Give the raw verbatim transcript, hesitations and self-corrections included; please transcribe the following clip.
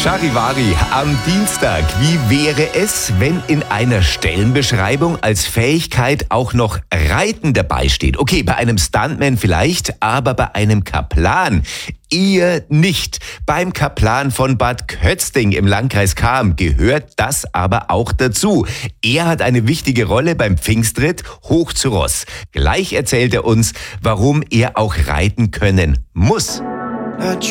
Charivari am Dienstag. Wie wäre es, wenn in einer Stellenbeschreibung als Fähigkeit auch noch Reiten dabei steht? Okay, bei einem Stuntman vielleicht, aber bei einem Kaplan eher nicht. Beim Kaplan von Bad Kötzting im Landkreis Cham gehört das aber auch dazu. Er hat eine wichtige Rolle beim Pfingstritt hoch zu Ross. Gleich erzählt er uns, warum er auch reiten können muss.